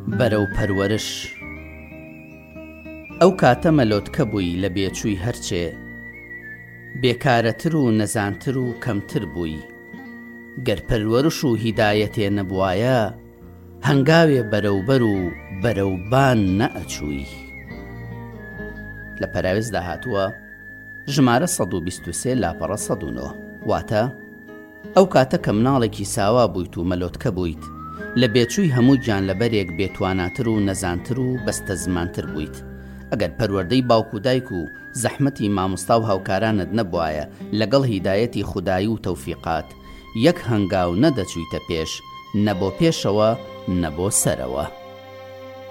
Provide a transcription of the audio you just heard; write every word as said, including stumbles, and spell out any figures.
بەرەو پەروەرش. ئەو کاتە مەلۆتکە بووی لە بێچووی هەرچێ، بێکارەتر و نەزانتر و کەمتر بووی. گەر پەروەرش و هیدایەتێ نەبوایە، هەنگاوێ بەرەوبەر و بەرەوبان نەئەچووی. لە پەراوێزدا هاتووە ژمارە سەد و بیست و سێ لاپەڕە سەد و نۆ، واتە ئەو کاتە کە مناڵێکی ساوا بوویت و مەلۆتکە بوویت، لە بێچووی هەموو گیانلەبەرێک بێتواناتر و نەزانتر و بەستە زمانتر بوویت. ئەگەر پەروەردەی باوک و دایک و زەحمەتی مامۆستا و هاوکارانت نەبوایە، لەگەڵ هیدایەتی خودایی و تەوفیقات، یەک هەنگاو نەدەچوویتە پێش، نە بۆ پێشەوە نە بۆ سەرەوە.